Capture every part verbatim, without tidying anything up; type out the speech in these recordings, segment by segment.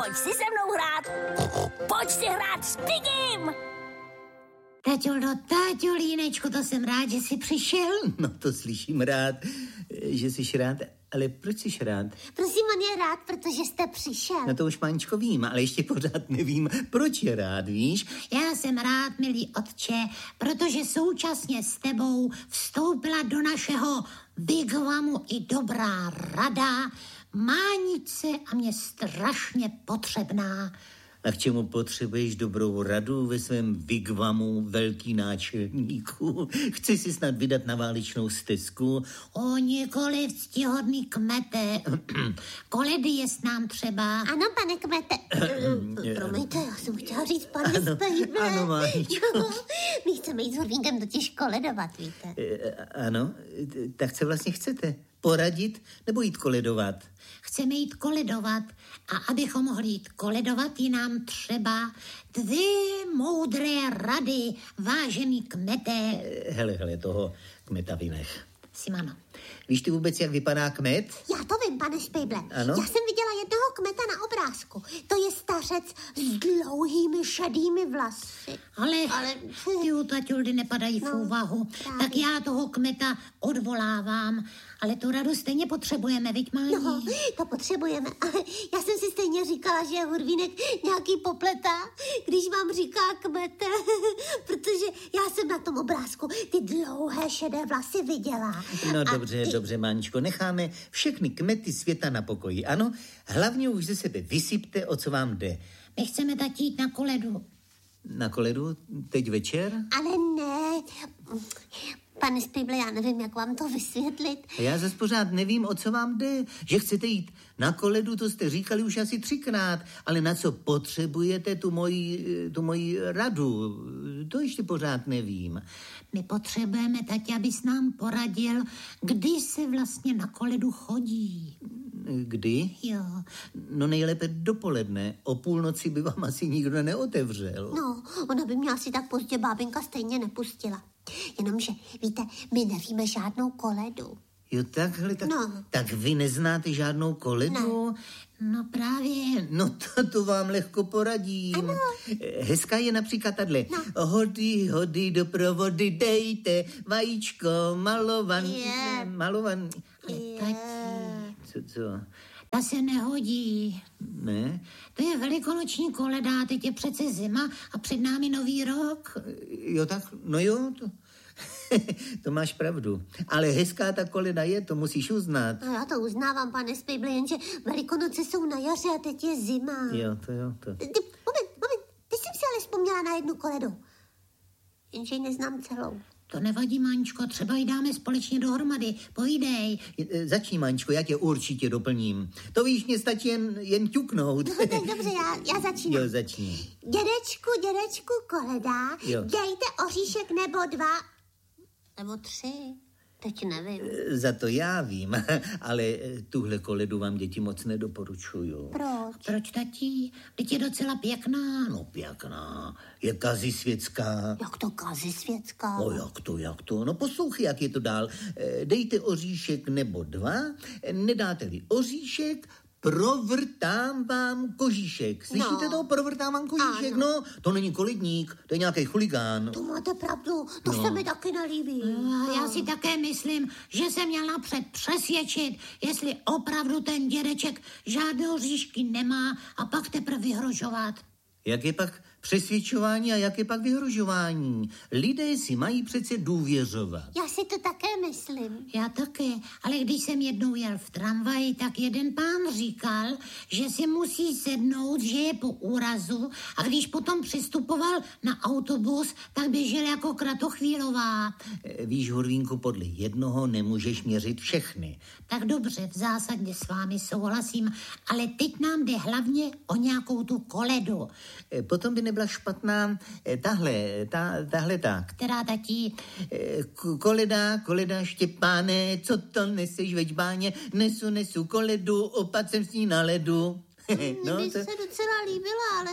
pojď si se mnou hrát. Pojď si hrát s Pigim. Taťuldo, taťulínečku, to jsem rád, že jsi přišel. No to slyším rád, že jsi rád, ale proč jsi rád? Prosím, on je rád, protože jste přišel. No to už, Maničko, vím, ale ještě pořád nevím, proč je rád, víš? Já jsem rád, milý otče, protože současně s tebou vstoupila do našeho wigwamu i dobrá rada, Mánice a mě strašně potřebná. A k čemu potřebuješ dobrou radu ve svém wigwamu, velký náčelníku? Chci si snad vydat na válečnou stezku? O, nikoli ctihodný kmete. Koledy jest nám třeba. Ano, pane kmete. Promiňte, já jsem chtěla říct, pane Spejble. Ano, Máničko. My chceme jít s Horvínkem totiž koledovat, víte. Ano, tak co vlastně chcete? Poradit nebo jít koledovat? Chceme jít koledovat a abychom mohli jít koledovat, je nám třeba dvě moudré rady, vážený kmete. Hele, hele, toho kmeta vynech. Simano. Víš ty vůbec, jak vypadá kmet? Já to vím, pane Špejble. Ano? Já jsem viděla jednoho kmeta na obrázku. To je stařec s dlouhými šedými vlasy. Ale, Ale... ty u taťuldy nepadají no, v úvahu. Právě. Tak já toho kmeta odvolávám. Ale tu radu stejně potřebujeme, viď, Máni? No, to potřebujeme. Ale já jsem si stejně říkala, že je Hurvínek nějaký popleta, když vám říká kmete. Protože já jsem na tom obrázku ty dlouhé šedé vlasy viděla. No dobře, ty... dobře, Máničko, necháme všechny kmety světa na pokoji. Ano, hlavně už ze sebe vysypte, o co vám jde. My chceme tak jít na koledu. Na koledu? Teď večer? Ale ne. Pane Spejble, já nevím, jak vám to vysvětlit. Já zase pořád nevím, o co vám jde. Že chcete jít na koledu, to jste říkali už asi třikrát, ale na co potřebujete tu moji, tu moji radu, to ještě pořád nevím. My potřebujeme, tati, abys nám poradil, kdy se vlastně na koledu chodí. Kdy? Jo. No nejlépe dopoledne. O půlnoci by vám asi nikdo neotevřel. No, ona by mě asi tak pozdě bábinka stejně nepustila. Jenomže, víte, my nevíme žádnou koledu. Jo, takhle, tak, no. tak vy neznáte žádnou koledu? No, no právě. No to, to vám lehko poradím. Ano. Hezká je například tahle. No. Hody, hody, do provody dejte, vajíčko, malovan, Yeah. malovan. Yeah. Co, co? Ta se nehodí. Ne? To je velikonoční koleda, teď je přece zima a před námi nový rok. Jo, tak, no jo, to... To máš pravdu. Ale hezká ta koleda je, to musíš uznat. No já to uznávám, pane Spejble, jenže Velikonoce jsou na jaře a teď je zima. Jo, to jo, to. Ty, moment, moment, teď jsem si ale vzpomněla na jednu koledu. Jenže ji neznám celou. To nevadí, Máničko, třeba ji dáme společně dohromady. Povídej. Začni, Máničko, já tě určitě doplním. To víš, mě stačí jen, jen ťuknout. No tak dobře, já, já začínám. Jo, začni. Dědečku, dědečku, koleda, jo. Dejte oříšek nebo dva, nebo tři. Teď nevím. Za to já vím, ale tuhle koledu vám děti moc nedoporučuju. Proč? Proč, tatí? Teď je docela pěkná. No pěkná, je kazisvětská. Jak to kazisvětská? No jak to, jak to? No poslouchej, jak je to dál. Dejte oříšek nebo dva, nedáte-li oříšek, provrtám vám kožíšek. Slyšíte no. to? Provrtám vám kožíšek. Ano. No, to není koledník, to je nějaký chuligán. To máte pravdu, to no. se mi taky nelíbí. No. Já si také myslím, že jsem měl napřed přesvědčit, jestli opravdu ten dědeček žádné oříšky nemá a pak teprve vyhrožovat. Jak je pak přesvědčování a jak je pak vyhrožování? Lidé si mají přece důvěřovat. Já si to také myslím. Já také, ale když jsem jednou jel v tramvaji, tak jeden pán říkal, že si musí sednout, že je po úrazu a když potom přistupoval na autobus, tak běžel jako kratochvílová. Víš, Hurvínku, podle jednoho nemůžeš měřit všechny. Tak dobře, v zásadě s vámi souhlasím, ale teď nám jde hlavně o nějakou tu koledu. Potom by nebyla špatná tahle, ta, tahle ta. Která tatí? Koleda, koleda Štěpáne, co to neseš ve čbáně? Nesu, nesu koledu, opat jsem s ní na ledu. No, mně by to... se docela líbila, ale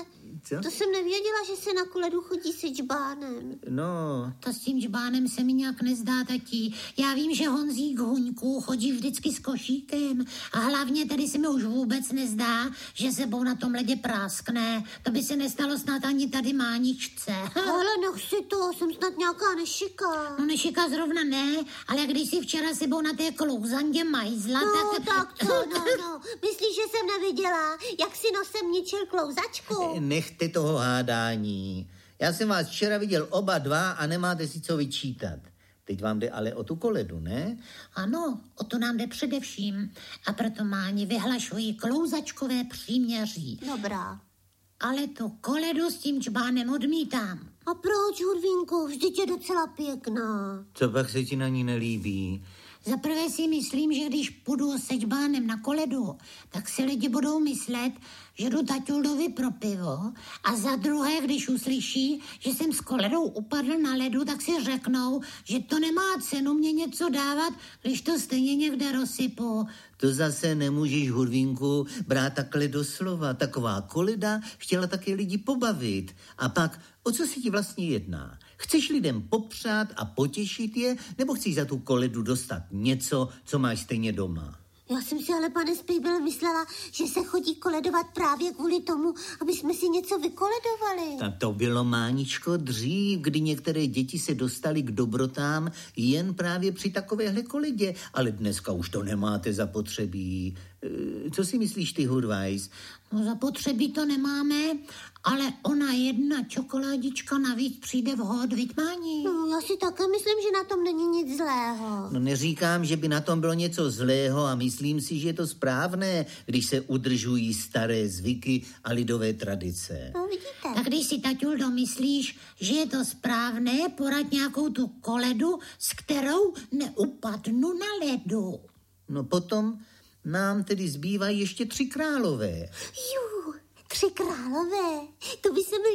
Co? To jsem nevěděla, že se na koledu chodí se džbánem. No. To s tím džbánem se mi nějak nezdá, tati. Já vím, že Honzík Huňku chodí vždycky s košíkem a hlavně tady se mi už vůbec nezdá, že sebou na tom ledě práskne. To by se nestalo snad ani tady Máničce. Ale nech si to, jsem snad nějaká nešika. No nešika zrovna ne, ale když si včera sebou na té klouzandě majzla, No, tak... tak to, no, no. Myslíš, že jsem neviděla, jak si nosem ničil klouzačku? Nechte toho hádání. Já jsem vás včera viděl oba dva a nemáte si co vyčítat. Teď vám jde ale o tu koledu, ne? Ano, o to nám jde především. A proto Máni vyhlašují klouzačkové příměří. Dobrá. Ale tu koledu s tím džbánem odmítám. A proč, Hurvínku? Vždyť je docela pěkná. Co pak se ti na ní nelíbí? Za prvé si myslím, že když půjdu se džbánem na koledu, tak si lidi budou myslet, že jdu taťuldovi pro pivo. A za druhé, když uslyší, že jsem s koledou upadl na ledu, tak si řeknou, že to nemá cenu mě něco dávat, když to stejně někde rozsypu. To zase nemůžeš, Hurvínku, brát takhle doslova. Taková koleda chtěla také lidi pobavit. A pak, o co se ti vlastně jedná? Chceš lidem popřát a potěšit je, nebo chceš za tu koledu dostat něco, co máš stejně doma? Já jsem si ale, pane Spejbel, myslela, že se chodí koledovat právě kvůli tomu, aby jsme si něco vykoledovali. A to bylo, Máničko, dřív, kdy některé děti se dostaly k dobrotám jen právě při takovéhle koledě, ale dneska už to nemáte zapotřebí. E, co si myslíš ty, Hurvajs? No zapotřebí to nemáme, ale ona jedna čokoládička navíc přijde vhod, viď, Máni? No, já si také myslím, že na tom není nic zlého. No neříkám, že by na tom bylo něco zlého a myslím si, že je to správné, když se udržují staré zvyky a lidové tradice. No, vidíte. Tak když si, taťuldo, myslíš, že je to správné, poraď nějakou tu koledu, s kterou neupadnu na ledu. No potom nám tedy zbývají ještě tři králové. Jú, tři králové, to by se mi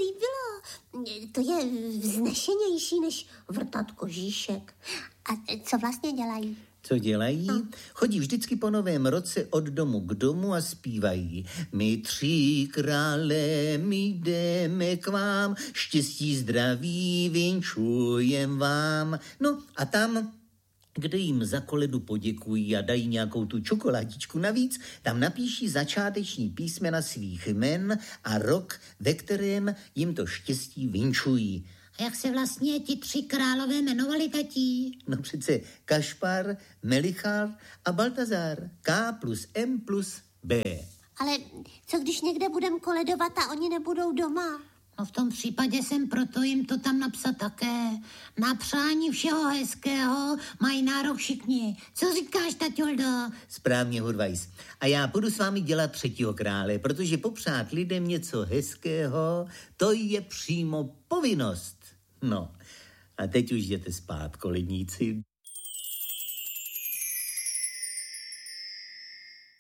líbilo. To je vznešenější než vrtat kožíšek. A co vlastně dělají? Co dělají? No. Chodí vždycky po novém roce od domu k domu a zpívají. My tři krále, my jdeme k vám, štěstí, zdraví vinčujem vám. No a tam, kde jim za koledu poděkují a dají nějakou tu čokoládičku navíc, tam napíší začáteční písmena svých jmen a rok, ve kterém jim to štěstí vinčují. A jak se vlastně ti tři králové jmenovali, tatí? No přece Kašpar, Melichar a Baltazar. K plus M plus B. Ale co když někde budem koledovat a oni nebudou doma? No v tom případě jsem proto jim to tam napsat také. Na přání všeho hezkého mají nárok všichni. Co říkáš, taťoldo? Správně, Hurvajs. A já půjdu s vámi dělat třetího krále, protože popřát lidem něco hezkého, to je přímo povinnost. No, a teď už jděte spát, koledníci.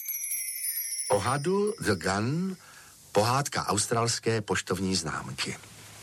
O hadu The Gun, pohádka australské poštovní známky.